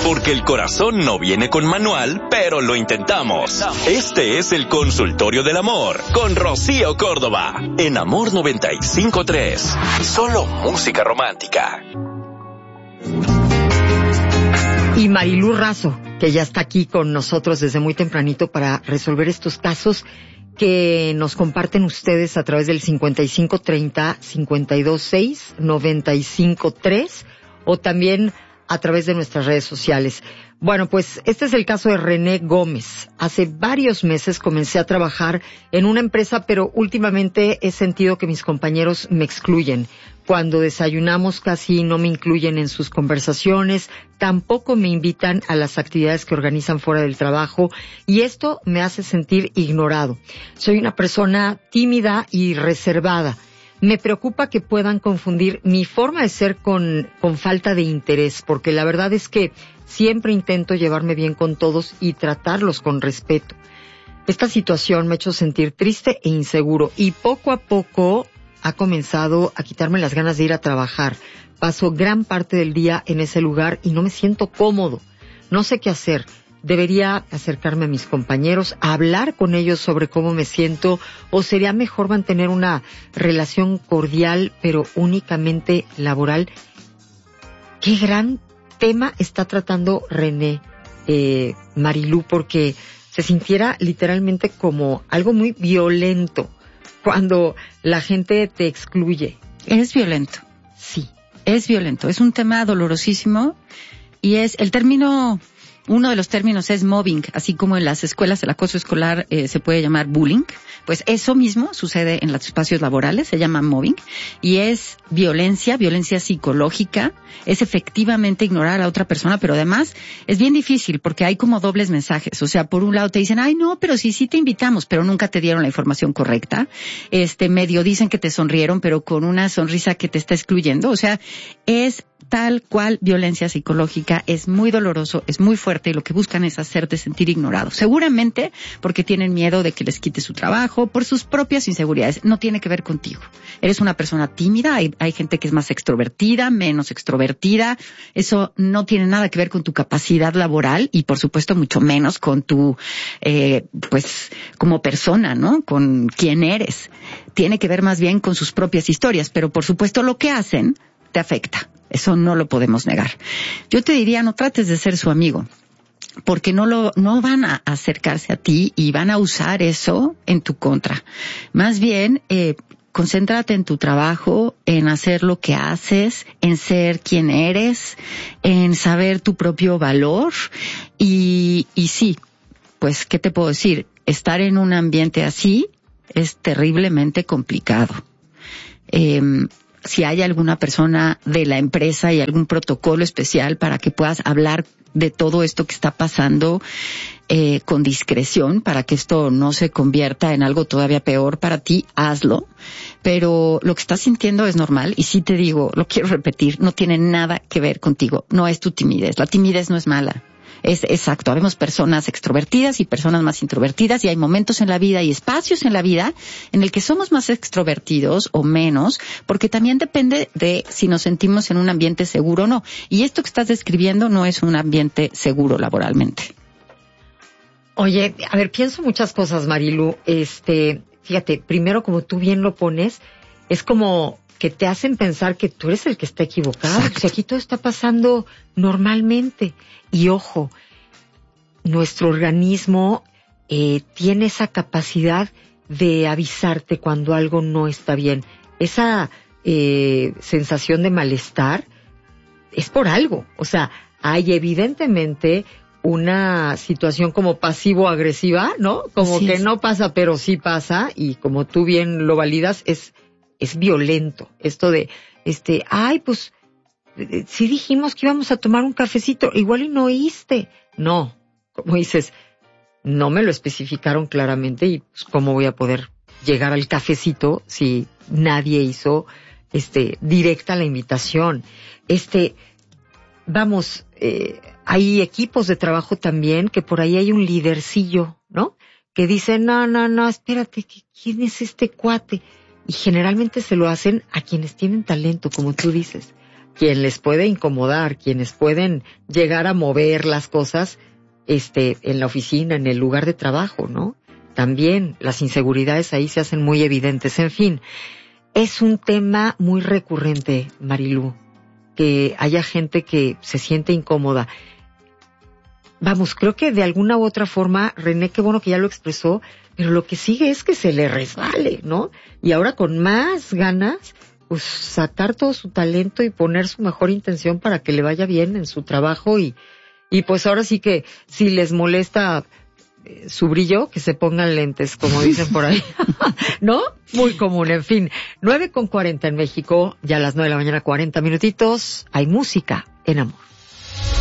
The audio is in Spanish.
Porque el corazón no viene con manual, pero lo intentamos. Este es el Consultorio del Amor con Rocío Córdoba en Amor 95.3. Solo música romántica. Y Marilú Razo, que ya está aquí con nosotros desde muy tempranito para resolver estos casos que nos comparten ustedes a través del 5530-526-953 o también a través de nuestras redes sociales. Bueno, pues este es el caso de René Gómez. Hace varios meses comencé a trabajar en una empresa, pero últimamente he sentido que mis compañeros me excluyen. Cuando desayunamos casi no me incluyen en sus conversaciones, tampoco me invitan a las actividades que organizan fuera del trabajo y esto me hace sentir ignorado. Soy una persona tímida y reservada. Me preocupa que puedan confundir mi forma de ser con falta de interés, porque la verdad es que siempre intento llevarme bien con todos y tratarlos con respeto. Esta situación me ha hecho sentir triste e inseguro y poco a poco ha comenzado a quitarme las ganas de ir a trabajar. Paso gran parte del día en ese lugar y no me siento cómodo. No sé qué hacer. ¿Debería acercarme a mis compañeros, a hablar con ellos sobre cómo me siento, o sería mejor mantener una relación cordial pero únicamente laboral? Qué gran tema está tratando René, Marilú, porque se sintiera literalmente como algo muy violento cuando la gente te excluye. Es violento. Sí. Es violento. Es un tema dolorosísimo y es el término... Uno de los términos es mobbing, así como en las escuelas el acoso escolar se puede llamar bullying, pues eso mismo sucede en los espacios laborales, se llama mobbing, y es violencia psicológica, es efectivamente ignorar a la otra persona, pero además es bien difícil porque hay como dobles mensajes, o sea, por un lado te dicen, ay no, pero sí te invitamos, pero nunca te dieron la información correcta, medio dicen que te sonrieron, pero con una sonrisa que te está excluyendo, o sea, es tal cual violencia psicológica, es muy doloroso, es muy fuerte y lo que buscan es hacerte sentir ignorado. Seguramente porque tienen miedo de que les quite su trabajo, por sus propias inseguridades. No tiene que ver contigo. Eres una persona tímida, hay gente que es más extrovertida, menos extrovertida. Eso no tiene nada que ver con tu capacidad laboral y por supuesto mucho menos con tu, pues, como persona, ¿no? Con quién eres. Tiene que ver más bien con sus propias historias, pero por supuesto lo que hacen te afecta. Eso no lo podemos negar. Yo te diría, no trates de ser su amigo, porque no van a acercarse a ti y van a usar eso en tu contra. Más bien, concéntrate en tu trabajo, en hacer lo que haces, en ser quien eres, en saber tu propio valor y sí, pues, ¿qué te puedo decir? Estar en un ambiente así es terriblemente complicado. Si hay alguna persona de la empresa y algún protocolo especial para que puedas hablar de todo esto que está pasando con discreción, para que esto no se convierta en algo todavía peor para ti, hazlo. Pero lo que estás sintiendo es normal y sí te digo, lo quiero repetir, no tiene nada que ver contigo, no es tu timidez. La timidez no es mala. Es exacto, habemos personas extrovertidas y personas más introvertidas y hay momentos en la vida y espacios en la vida en el que somos más extrovertidos o menos, porque también depende de si nos sentimos en un ambiente seguro o no. Y esto que estás describiendo no es un ambiente seguro laboralmente. Oye, a ver, pienso muchas cosas, Marilú. Fíjate, primero, como tú bien lo pones, es como que te hacen pensar que tú eres el que está equivocado. O sea, aquí todo está pasando normalmente. Y ojo, nuestro organismo tiene esa capacidad de avisarte cuando algo no está bien. Esa sensación de malestar es por algo. O sea, hay evidentemente una situación como pasivo-agresiva, ¿no? Como Así que es. no pasa, pero sí pasa, y como tú bien lo validas, es violento. Esto de, ay, pues, sí dijimos que íbamos a tomar un cafecito, igual y no oíste. No, como dices, no me lo especificaron claramente y pues, ¿cómo voy a poder llegar al cafecito si nadie hizo, directa la invitación? Vamos, hay equipos de trabajo también que por ahí hay un lidercillo, ¿no? Que dice, no, espérate, ¿quién es este cuate? Y generalmente se lo hacen a quienes tienen talento, como tú dices. quien les puede incomodar, quienes pueden llegar a mover las cosas, en la oficina, en el lugar de trabajo, ¿no? También las inseguridades ahí se hacen muy evidentes. En fin, es un tema muy recurrente, Marilú, que haya gente que se siente incómoda. Vamos, creo que de alguna u otra forma, René, qué bueno que ya lo expresó, pero lo que sigue es que se le resbale, ¿no? Y ahora con más ganas, pues sacar todo su talento y poner su mejor intención para que le vaya bien en su trabajo y pues ahora sí que si les molesta su brillo, que se pongan lentes, como dicen por ahí, ¿no? Muy común, en fin. 9:40 en México, ya a las 9 de la mañana, 40 minutitos, hay música en Amor.